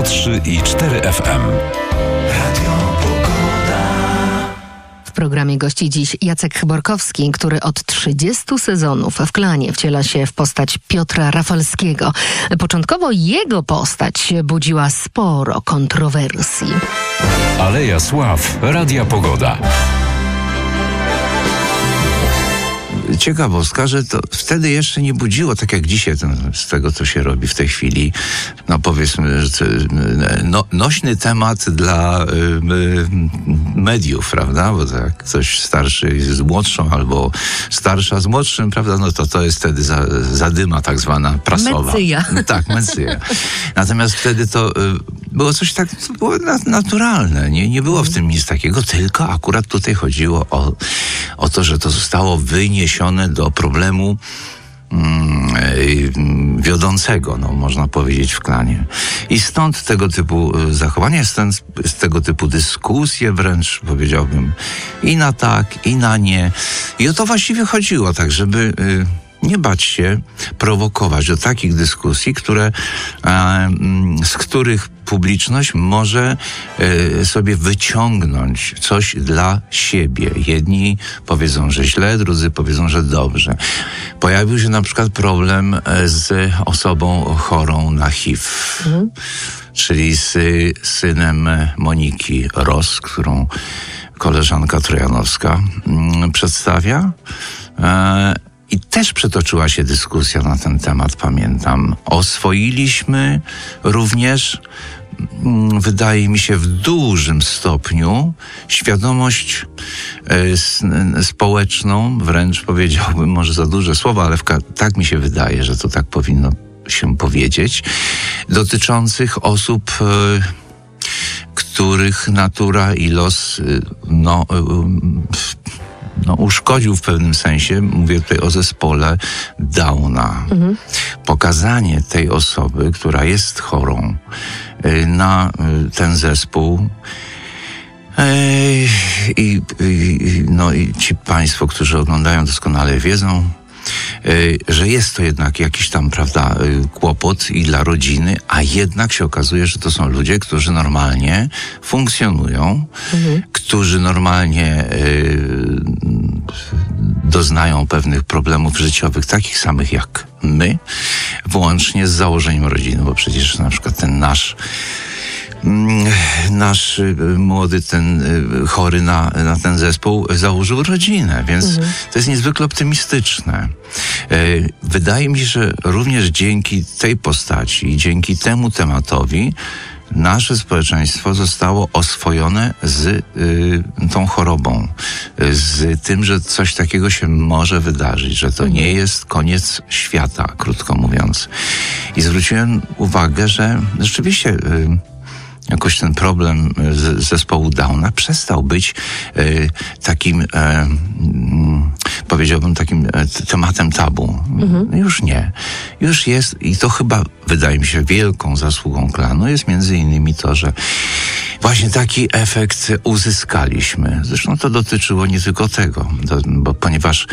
103,4 FM. Radio Pogoda. W programie gości dziś Jacek Chyborkowski, który od 30 sezonów w Klanie wciela się w postać Piotra Rafalskiego. Początkowo jego postać budziła sporo kontrowersji. Aleja Sław, Radia Pogoda. Ciekawostka, że to wtedy jeszcze nie budziło, tak jak dzisiaj z tego, co się robi w tej chwili, no powiedzmy, że nośny temat dla mediów, prawda? Bo tak ktoś starszy jest z młodszą albo starsza z młodszym, prawda? No to jest wtedy zadyma tak zwana prasowa. Mecyja. Tak, mecyja. Natomiast wtedy to było coś tak, to było naturalne. Nie było w tym nic takiego, tylko akurat tutaj chodziło o to, że to zostało wyniesione do problemu wiodącego, no, można powiedzieć, w Klanie. I stąd tego typu zachowania, stąd tego typu dyskusje wręcz, powiedziałbym, i na tak, i na nie. I o to właściwie chodziło, tak, żeby nie bać się prowokować do takich dyskusji, z których publiczność może sobie wyciągnąć coś dla siebie. Jedni powiedzą, że źle, drudzy powiedzą, że dobrze. Pojawił się na przykład problem z osobą chorą na HIV, czyli z synem Moniki Ros, którą koleżanka Trojanowska przedstawia. I też przetoczyła się dyskusja na ten temat, pamiętam. Oswoiliśmy również, wydaje mi się, w dużym stopniu świadomość społeczną, wręcz powiedziałbym, może za duże słowa, ale tak mi się wydaje, że to tak powinno się powiedzieć, dotyczących osób, których natura i los uszkodził w pewnym sensie, mówię tutaj o zespole Downa. Pokazanie tej osoby, która jest chorą na ten zespół i ci państwo, którzy oglądają, doskonale wiedzą, że jest to jednak jakiś tam, prawda, kłopot i dla rodziny, a jednak się okazuje, że to są ludzie, którzy normalnie funkcjonują, którzy normalnie doznają pewnych problemów życiowych, takich samych jak my, włącznie z założeniem rodziny, bo przecież na przykład ten nasz młody, ten chory na ten zespół założył rodzinę, więc to jest niezwykle optymistyczne. Wydaje mi się, że również dzięki tej postaci i dzięki temu tematowi nasze społeczeństwo zostało oswojone z tą chorobą, z tym, że coś takiego się może wydarzyć, że to nie jest koniec świata, krótko mówiąc. I zwróciłem uwagę, że rzeczywiście jakoś ten problem zespołu Downa przestał być takim, powiedziałbym, takim tematem tabu. Już nie. Już jest, i to chyba, wydaje mi się, wielką zasługą Klanu jest między innymi to, że właśnie taki efekt uzyskaliśmy. Zresztą to dotyczyło nie tylko tego, bo ponieważ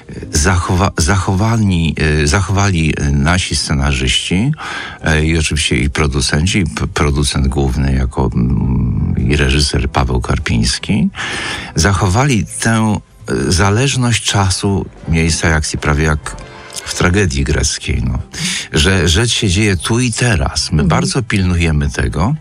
zachowali nasi scenarzyści i oczywiście i producenci, i producent główny i reżyser Paweł Karpiński, zachowali tę zależność czasu, miejsca i akcji, prawie jak w tragedii greckiej, że rzecz się dzieje tu i teraz. My bardzo pilnujemy tego,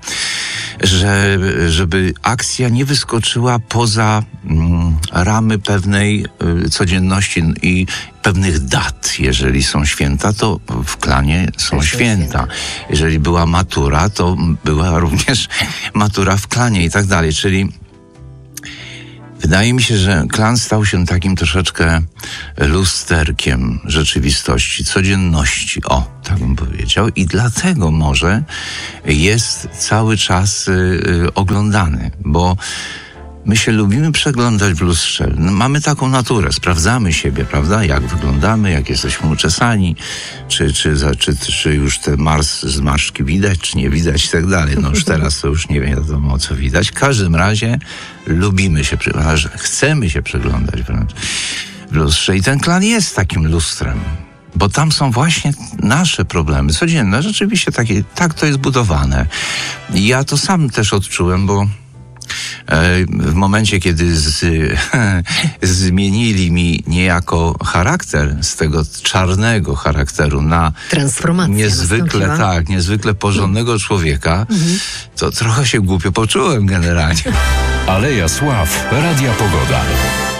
żeby akcja nie wyskoczyła poza ramy pewnej codzienności i pewnych dat. Jeżeli są święta, to w Klanie są święta. Jeżeli była matura, to była również matura w Klanie i tak dalej. Czyli wydaje mi się, że Klan stał się takim troszeczkę lusterkiem rzeczywistości, codzienności, tak bym powiedział, i dlatego może jest cały czas oglądany, bo my się lubimy przeglądać w lustrze. Mamy taką naturę, sprawdzamy siebie, prawda? Jak wyglądamy, jak jesteśmy uczesani, czy już te zmarszczki widać, czy nie widać i tak dalej. Już teraz to już nie wiadomo, co widać. W każdym razie lubimy się przeglądać, chcemy się przeglądać wręcz w lustrze. I ten Klan jest takim lustrem. Bo tam są właśnie nasze problemy codzienne. Rzeczywiście tak to jest budowane. I ja to sam też odczułem, bo w momencie, kiedy zmienili mi niejako charakter z tego czarnego charakteru na Transformacja niezwykle porządnego człowieka, to trochę się głupio poczułem generalnie. Aleja Sław, Radia Pogoda.